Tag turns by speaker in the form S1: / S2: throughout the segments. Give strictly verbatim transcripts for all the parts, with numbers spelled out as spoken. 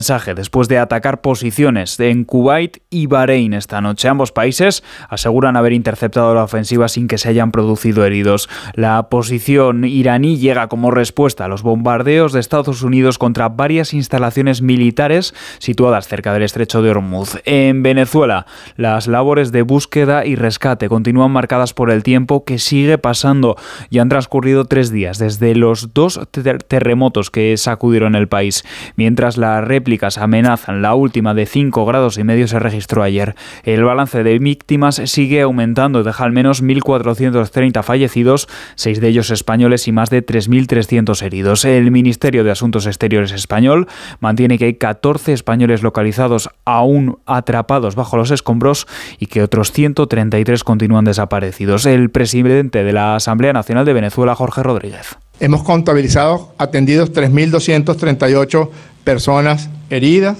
S1: mensaje después de atacar posiciones en Kuwait y Bahrein esta noche. Ambos países aseguran haber interceptado la ofensiva sin que se hayan producido heridos. La posición iraní llega como respuesta a los bombardeos de Estados Unidos contra varias instalaciones militares situadas cerca del estrecho de Hormuz. En Venezuela, las labores de búsqueda y rescate continúan marcadas por el tiempo que sigue pasando. Ya han transcurrido tres días desde los dos ter- terremotos que sacudieron el país, mientras la réplica amenazan. La última de cinco grados y medio se registró ayer. El balance de víctimas sigue aumentando y deja al menos mil cuatrocientos treinta fallecidos, seis de ellos españoles y más de tres mil trescientos heridos. El Ministerio de Asuntos Exteriores español mantiene que hay catorce españoles localizados aún atrapados bajo los escombros y que otros ciento treinta y tres continúan desaparecidos. El presidente de la Asamblea Nacional de Venezuela, Jorge Rodríguez.
S2: Hemos contabilizado atendidos tres mil doscientas treinta y ocho personas heridas.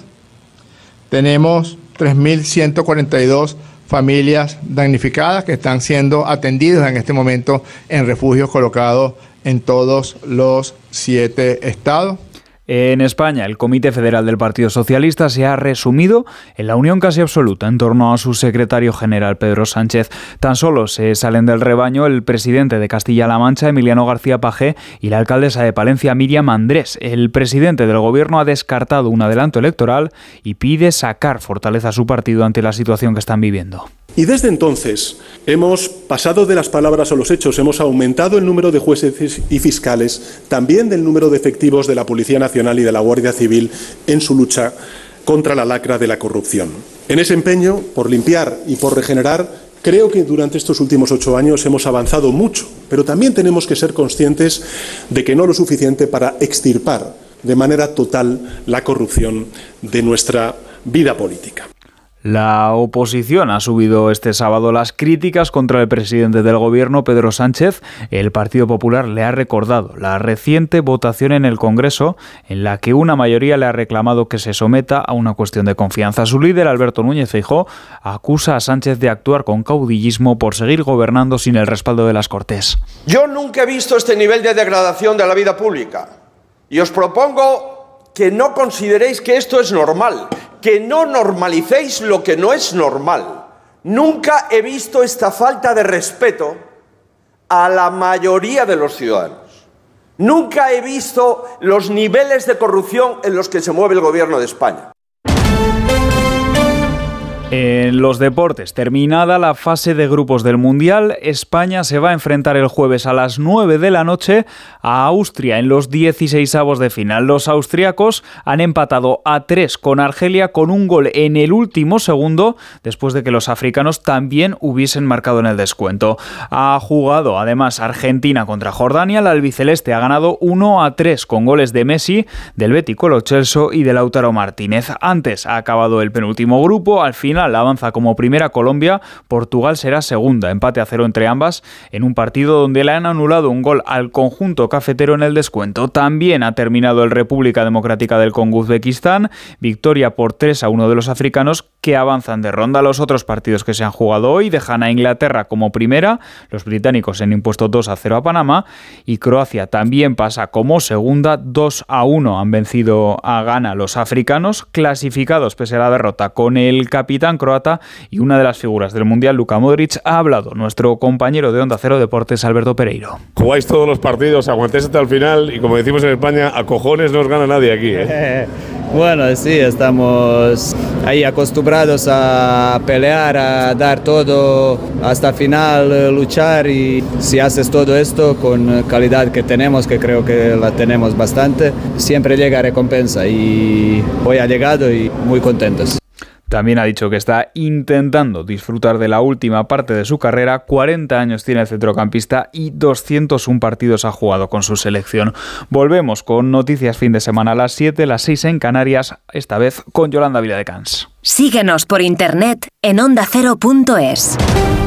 S2: Tenemos tres mil ciento cuarenta y dos familias damnificadas que están siendo atendidas en este momento en refugios colocados en todos los siete estados.
S1: En España, el Comité Federal del Partido Socialista se ha resumido en la unión casi absoluta en torno a su secretario general, Pedro Sánchez. Tan solo se salen del rebaño el presidente de Castilla-La Mancha, Emiliano García Pagé, y la alcaldesa de Palencia, Miriam Andrés. El presidente del gobierno ha descartado un adelanto electoral y pide sacar fortaleza a su partido ante la situación que están viviendo.
S3: Y desde entonces hemos pasado de las palabras a los hechos, hemos aumentado el número de jueces y fiscales, también del número de efectivos de la Policía Nacional y de la Guardia Civil en su lucha contra la lacra de la corrupción. En ese empeño por limpiar y por regenerar, creo que durante estos últimos ocho años hemos avanzado mucho, pero también tenemos que ser conscientes de que no lo suficiente para extirpar de manera total la corrupción de nuestra vida política.
S1: La oposición ha subido este sábado las críticas contra el presidente del gobierno, Pedro Sánchez. El Partido Popular le ha recordado la reciente votación en el Congreso en la que una mayoría le ha reclamado que se someta a una cuestión de confianza. Su líder, Alberto Núñez Feijóo, acusa a Sánchez de actuar con caudillismo por seguir gobernando sin el respaldo de las Cortes.
S4: Yo nunca he visto este nivel de degradación de la vida pública y os propongo que no consideréis que esto es normal, que no normalicéis lo que no es normal. Nunca he visto esta falta de respeto a la mayoría de los ciudadanos. Nunca he visto los niveles de corrupción en los que se mueve el gobierno de España.
S1: En los deportes, terminada la fase de grupos del Mundial, España se va a enfrentar el jueves a las nueve de la noche a Austria en los dieciseisavos de final. Los austriacos han empatado a tres con Argelia con un gol en el último segundo después de que los africanos también hubiesen marcado en el descuento. Ha jugado además Argentina contra Jordania. La albiceleste ha ganado uno a tres con goles de Messi, del Bético Lo Celso y de Lautaro Martínez. Antes ha acabado el penúltimo grupo. Al final avanza como primera Colombia, Portugal será segunda, empate a cero entre ambas en un partido donde le han anulado un gol al conjunto cafetero en el descuento. También ha terminado el República Democrática del Congo-Uzbekistán, victoria por tres a uno de los africanos que avanzan de ronda. Los otros partidos que se han jugado hoy dejan a Inglaterra como primera, los británicos han impuesto dos a cero a Panamá y Croacia también pasa como segunda, dos a uno han vencido a Ghana los africanos, clasificados pese a la derrota con el capitán croata y una de las figuras del Mundial, Luka Modric. Ha hablado nuestro compañero de Onda Cero Deportes, Alberto Pereiro.
S5: Jugáis todos los partidos, aguantéis hasta el final y, como decimos en España, a cojones no os gana nadie aquí, ¿eh?
S6: Bueno, sí, estamos ahí acostumbrados a pelear, a dar todo hasta el final, luchar, y si haces todo esto con calidad que tenemos, que creo que la tenemos bastante, siempre llega recompensa y hoy ha llegado y muy contentos.
S1: También ha dicho que está intentando disfrutar de la última parte de su carrera. cuarenta años tiene el centrocampista y doscientos uno partidos ha jugado con su selección. Volvemos con noticias fin de semana a las siete, las seis en Canarias, esta vez con Yolanda Viladecans.
S7: Síguenos por internet en onda cero punto es.